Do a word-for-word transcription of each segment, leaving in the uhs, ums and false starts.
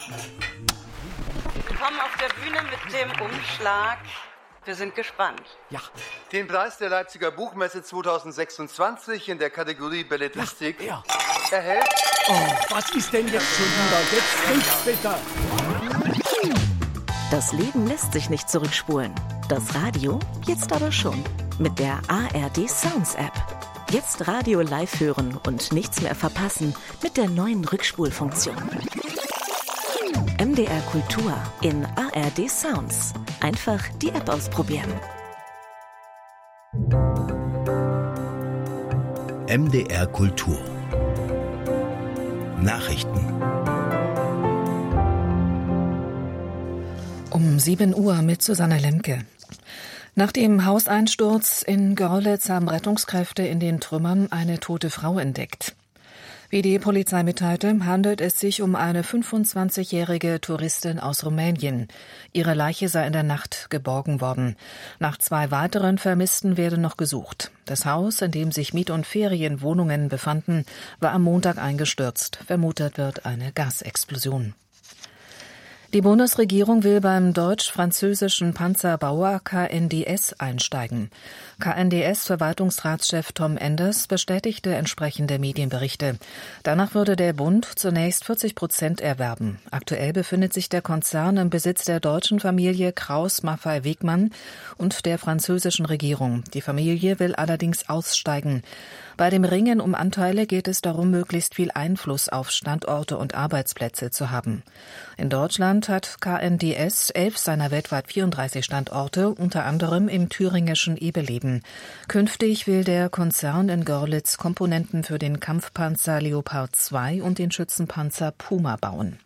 Willkommen auf der Bühne mit dem Umschlag. Wir sind gespannt. Ja. Den Preis der Leipziger Buchmesse zweitausendsechsundzwanzig in der Kategorie Belletristik Ja, erhält... Oh, was ist denn jetzt schon wieder? Jetzt nicht bitte. Das Leben lässt sich nicht zurückspulen. Das Radio jetzt aber schon. Mit der A R D Sounds App. Jetzt Radio live hören und nichts mehr verpassen mit der neuen Rückspulfunktion. M D R Kultur in A R D Sounds. Einfach die App ausprobieren. M D R Kultur. Nachrichten. Um sieben Uhr mit Susanne Lemke. Nach dem Hauseinsturz in Görlitz haben Rettungskräfte in den Trümmern eine tote Frau entdeckt. Wie die Polizei mitteilte, handelt es sich um eine fünfundzwanzigjährige Touristin aus Rumänien. Ihre Leiche sei in der Nacht geborgen worden. Nach zwei weiteren Vermissten werden noch gesucht. Das Haus, in dem sich Miet- und Ferienwohnungen befanden, war am Montag eingestürzt. Vermutet wird eine Gasexplosion. Die Bundesregierung will beim deutsch-französischen Panzerbauer K N D S einsteigen. K N D S-Verwaltungsratschef Tom Enders bestätigte entsprechende Medienberichte. Danach würde der Bund zunächst vierzig Prozent erwerben. Aktuell befindet sich der Konzern im Besitz der deutschen Familie Kraus-Maffei-Wegmann und der französischen Regierung. Die Familie will allerdings aussteigen. Bei dem Ringen um Anteile geht es darum, möglichst viel Einfluss auf Standorte und Arbeitsplätze zu haben. In Deutschland hat K N D S elf seiner weltweit vierunddreißig Standorte, unter anderem im thüringischen Ebeleben. Künftig will der Konzern in Görlitz Komponenten für den Kampfpanzer Leopard zwei und den Schützenpanzer Puma bauen.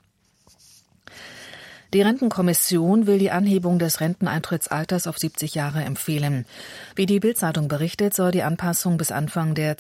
Die Rentenkommission will die Anhebung des Renteneintrittsalters auf siebzig Jahre empfehlen. Wie die Bild-Zeitung berichtet, soll die Anpassung bis Anfang der